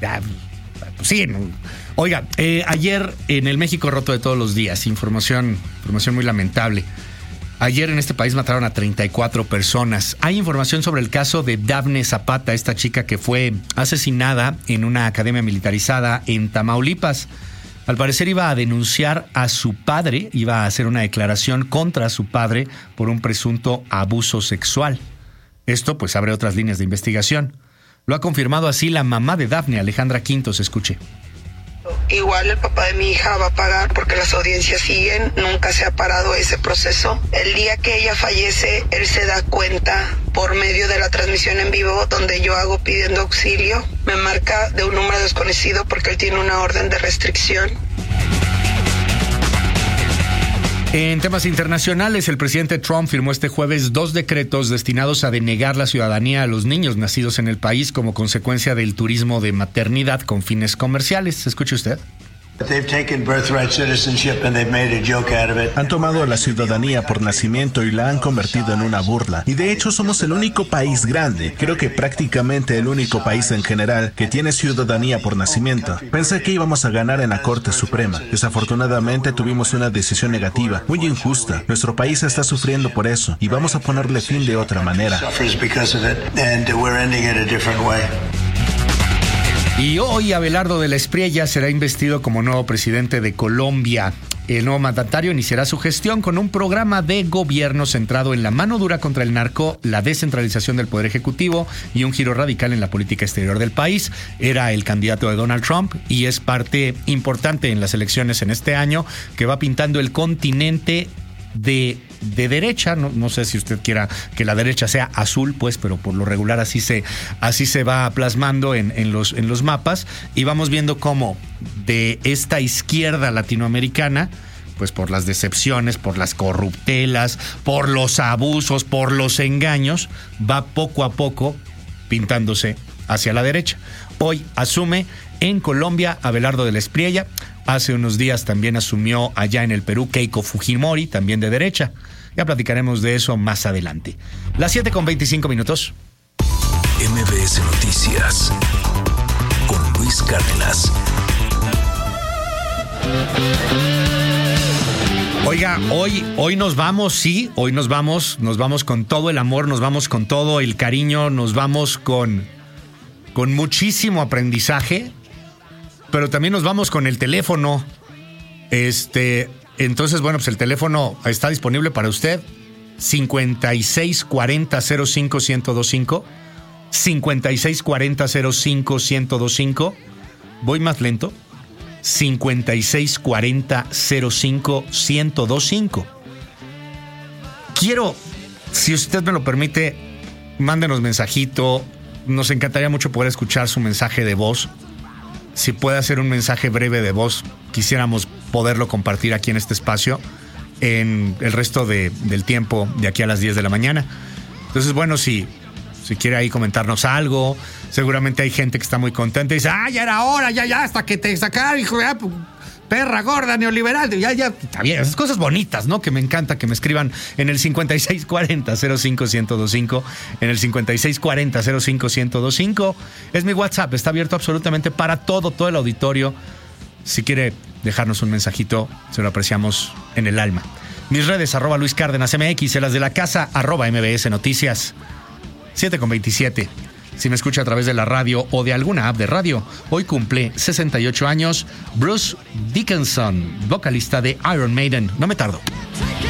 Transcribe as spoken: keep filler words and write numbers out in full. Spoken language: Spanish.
Ya, pues sí, no. Oiga, eh, ayer en el México roto de todos los días, información, información muy lamentable. Ayer en este país mataron a treinta y cuatro personas. Hay información sobre el caso de Dafne Zapata, esta chica que fue asesinada en una academia militarizada en Tamaulipas. Al parecer iba a denunciar a su padre, iba a hacer una declaración contra su padre por un presunto abuso sexual. Esto pues abre otras líneas de investigación. Lo ha confirmado así la mamá de Dafne, Alejandra Quintos. Escuche. Igual el papá de mi hija va a pagar porque las audiencias siguen, nunca se ha parado ese proceso. El día que ella fallece, él se da cuenta por medio de la transmisión en vivo donde yo hago pidiendo auxilio. Me marca de un número desconocido porque él tiene una orden de restricción. En temas internacionales, el presidente Trump firmó este jueves dos decretos destinados a denegar la ciudadanía a los niños nacidos en el país como consecuencia del turismo de maternidad con fines comerciales. Escuche usted. Han tomado la ciudadanía por nacimiento y la han convertido en una burla. Y de hecho somos el único país grande, creo que prácticamente el único país en general, que tiene ciudadanía por nacimiento. Pensé que íbamos a ganar en la Corte Suprema. Desafortunadamente tuvimos una decisión negativa, muy injusta. Nuestro país está sufriendo por eso y vamos a ponerle fin de otra manera. Y hoy Abelardo de la Espriella será investido como nuevo presidente de Colombia. El nuevo mandatario iniciará su gestión con un programa de gobierno centrado en la mano dura contra el narco, la descentralización del poder ejecutivo y un giro radical en la política exterior del país. Era el candidato de Donald Trump y es parte importante en las elecciones en este año que va pintando el continente de, de derecha. No, no sé si usted quiera que la derecha sea azul, pues, pero por lo regular así se, así se va plasmando en, en, los, en los mapas. Y vamos viendo cómo de esta izquierda latinoamericana, pues por las decepciones, por las corruptelas, por los abusos, por los engaños, va poco a poco pintándose hacia la derecha. Hoy asume en Colombia Abelardo de la Espriella. Hace unos días también asumió allá en el Perú Keiko Fujimori, también de derecha. Ya platicaremos de eso más adelante. Las siete con veinticinco minutos. M B S Noticias con Luis Cárdenas. Oiga, hoy, hoy nos vamos, sí, hoy nos vamos, nos vamos con todo el amor, nos vamos con todo el cariño, nos vamos con, con muchísimo aprendizaje. Pero también nos vamos con el teléfono. Este, entonces, bueno, pues el teléfono está disponible para usted. cincuenta y seis cuarenta cero cinco ciento veinticinco. cincuenta y seis cuarenta cero cinco ciento veinticinco. Voy más lento. cincuenta y seis cuarenta cero cinco ciento veinticinco. Quiero, si usted me lo permite, mándenos mensajito. Nos encantaría mucho poder escuchar su mensaje de voz. Si puede hacer un mensaje breve de voz, quisiéramos poderlo compartir aquí en este espacio en el resto de, del tiempo de aquí a las diez de la mañana. Entonces, bueno, si, si quiere ahí comentarnos algo, seguramente hay gente que está muy contenta y dice, ah, ya era hora, ya, ya, hasta que te sacaron, hijo, ya, perra gorda, neoliberal, ya, ya, está bien, esas cosas bonitas, ¿no? Que me encanta que me escriban en el cincuenta y seis cuarenta cero cinco ciento veinticinco, en el cincuenta y seis cuarenta cero cinco ciento veinticinco. Es mi WhatsApp, está abierto absolutamente para todo, todo el auditorio. Si quiere dejarnos un mensajito, se lo apreciamos en el alma. Mis redes, arroba Luis Cárdenas M X, en las de la casa, arroba M B S Noticias. siete con veintisiete. Si me escucha a través de la radio o de alguna app de radio, hoy cumple sesenta y ocho años Bruce Dickinson, vocalista de Iron Maiden. No me tardo.